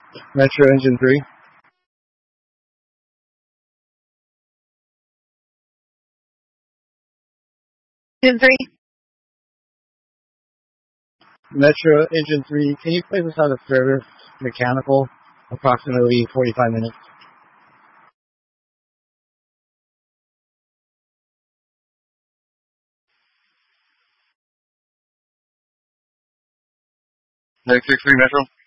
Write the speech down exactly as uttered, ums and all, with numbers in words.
Metro Engine three. Engine three. Metro Engine three. Can you place us out of service? Mechanical. Approximately forty-five minutes. nine six three Metro.